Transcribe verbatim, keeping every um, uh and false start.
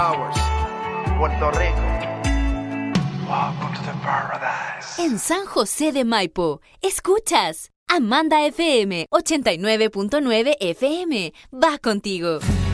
Puerto Rico. Welcome to the paradise. En San José de Maipo, escuchas Amanda F M ochenta y nueve punto nueve F M. Va contigo.